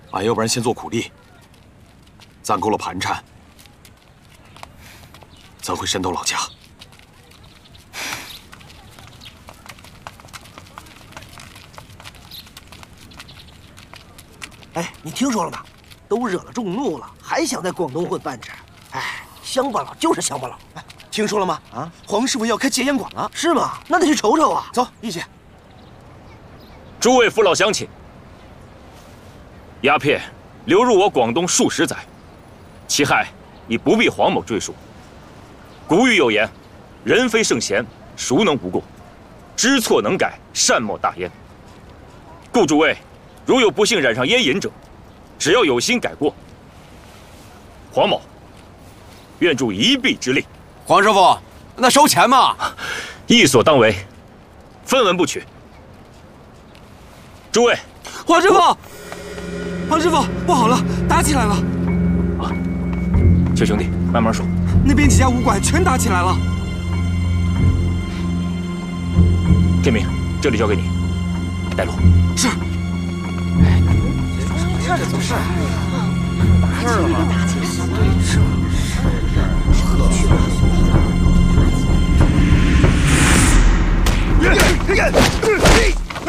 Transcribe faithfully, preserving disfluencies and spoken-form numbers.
俺要不然先做苦力，攒够了盘缠，咱回山东老家。 哎，你听说了吗？都惹了众怒了，还想在广东混饭吃？哎，乡巴佬就是乡巴佬。哎， 听说了吗？啊，黄师傅要开节烟馆了， 是吗？那得去瞅瞅啊！ 走，一起。 诸位父老乡亲，鸦片流入我广东数十载，其害已不必黄某赘述。古语有言：“人非圣贤，孰能无过？知错能改，善莫大焉。”故诸位如有不幸染上烟瘾者，只要有心改过，黄某愿助一臂之力。 黄师傅，那收钱嘛？ 义所当为，分文不取。诸位， 黄师傅，黄师傅，不好了，打起来了！ 啊，邱兄弟，慢慢说。 那边几家武馆全打起来了。 天明，这里交给你，带路。 是。 哎，这怎么事？打起来了吗？打起来了。对，是。